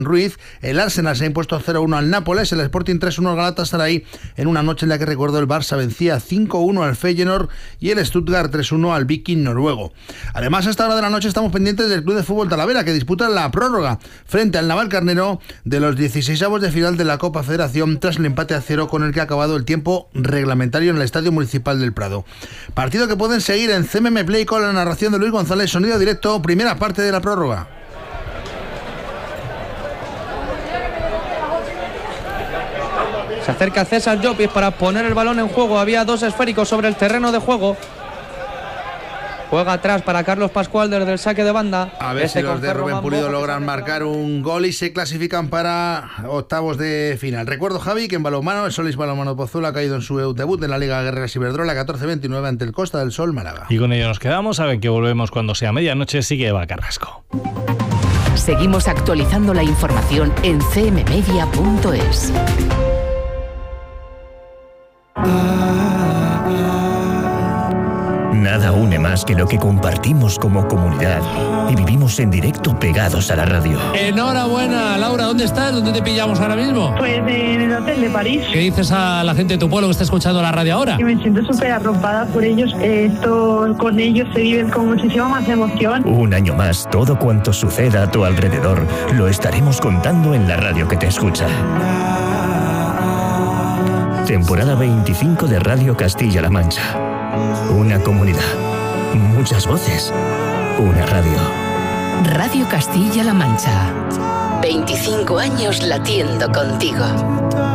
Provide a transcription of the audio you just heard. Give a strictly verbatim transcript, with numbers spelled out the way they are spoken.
Ruiz. El Arsenal se ha impuesto cero uno al Nápoles, el Sporting tres uno al Galatasaray, en una noche en la que, recuerdo, el Barça vencía cinco uno al Feyenoord y el Stuttgart tres uno al Viking noruego. Además, a esta hora de la noche estamos pendientes del Club de Fútbol Talavera, que disputa la prórroga frente al Navalcarnero de los dieciseisavos de final de la Copa Federación, tras el empate a cero con el que ha acabado el tiempo reglamentario en el Estadio Municipal del Prado. Partido que pueden seguir en C M M Play con la narración de Luis González, sonido directo, primera parte de la prórroga. Se acerca César Llopis para poner el balón en juego. Había dos esféricos sobre el terreno de juego. Juega atrás para Carlos Pascual desde el saque de banda. A ver este si los de Rubén Pulido logran marcar un gol y se clasifican para octavos de final. Recuerdo, Javi, que en balonmano el Solís Balonmano Pozuelo ha caído en su debut en la Liga Guerreras Iberdrola catorce veintinueve ante el Costa del Sol Málaga. Y con ello nos quedamos. Saben que volvemos cuando sea medianoche. Sigue Eva Carrasco. Seguimos actualizando la información en c m media punto es. Nada une más que lo que compartimos como comunidad y vivimos en directo pegados a la radio. Enhorabuena, Laura, ¿dónde estás? ¿Dónde te pillamos ahora mismo? Pues en el hotel de París. ¿Qué dices a la gente de tu pueblo que está escuchando la radio ahora? Que me siento súper arropada por ellos. Esto con ellos se vive con muchísima más emoción. Un año más, todo cuanto suceda a tu alrededor lo estaremos contando en la radio que te escucha. Temporada veinticinco de Radio Castilla-La Mancha. Una comunidad, muchas voces, una radio. Radio Castilla-La Mancha. veinticinco años latiendo contigo.